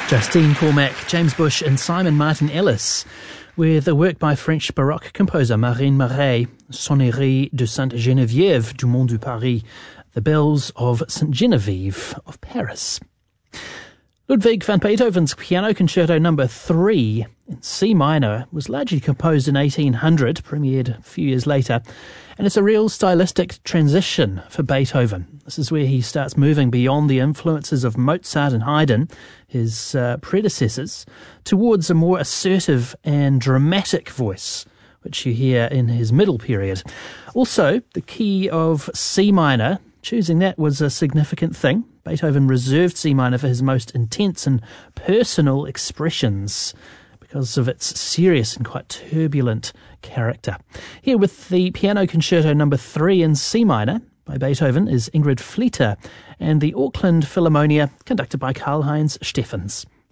Justine Cormack, James Bush and Simon Martin Ellis, with a work by French Baroque composer Marine Marais, Sonnerie de Sainte-Geneviève du Mont du Paris, the bells of St. Genevieve of Paris. Ludwig van Beethoven's Piano Concerto No. 3 in C minor was largely composed in 1800, premiered a few years later, and it's a real stylistic transition for Beethoven. This is where he starts moving beyond the influences of Mozart and Haydn, his predecessors, towards a more assertive and dramatic voice, which you hear in his middle period. Also, the key of C minor, choosing that was a significant thing. Beethoven reserved C minor for his most intense and personal expressions because of its serious and quite turbulent character. Here with the Piano Concerto No. 3 in C minor by Beethoven is Ingrid Fleeter and the Auckland Philharmonia, conducted by Karl-Heinz Steffens.